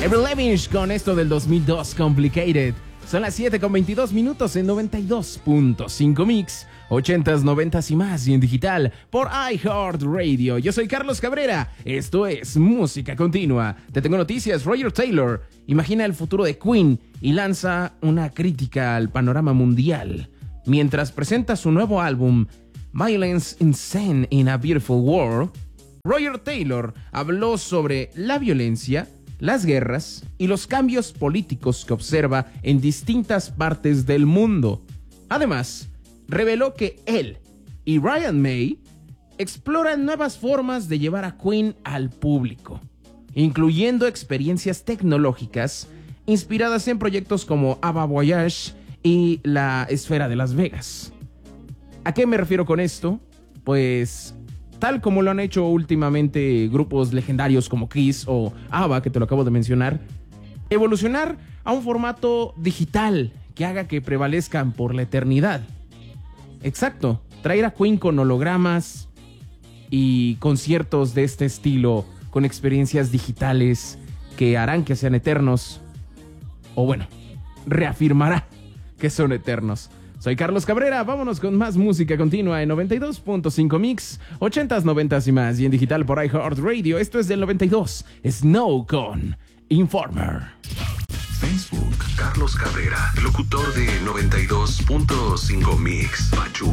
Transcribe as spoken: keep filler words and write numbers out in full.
Avril Lavigne con esto del dos mil dos, Complicated. Son las siete con veintidós minutos en noventa y dos punto cinco Mix, ochentas, noventas y más y en digital por iHeartRadio. Yo soy Carlos Cabrera, esto es Música Continua. Te tengo noticias. Roger Taylor imagina el futuro de Queen y lanza una crítica al panorama mundial mientras presenta su nuevo álbum Violence Insane in a Beautiful World. Roger Taylor habló sobre la violencia, las guerras y los cambios políticos que observa en distintas partes del mundo. Además, reveló que él y Brian May exploran nuevas formas de llevar a Queen al público, incluyendo experiencias tecnológicas inspiradas en proyectos como Ava Voyage y la Esfera de Las Vegas. ¿A qué me refiero con esto? Pues tal como lo han hecho últimamente grupos legendarios como Kiss o ABBA, que te lo acabo de mencionar, evolucionar a un formato digital que haga que prevalezcan por la eternidad. Exacto, traer a Queen con hologramas y conciertos de este estilo, con experiencias digitales que harán que sean eternos, o bueno, reafirmará que son eternos. Soy Carlos Cabrera, vámonos con más música continua en noventa y dos punto cinco Mix, ochentas, noventas y más y en digital por iHeartRadio. Esto es del noventa y dos, Snow con Informer. Facebook, Carlos Cabrera, locutor de noventa y dos punto cinco Mix, Pachuca.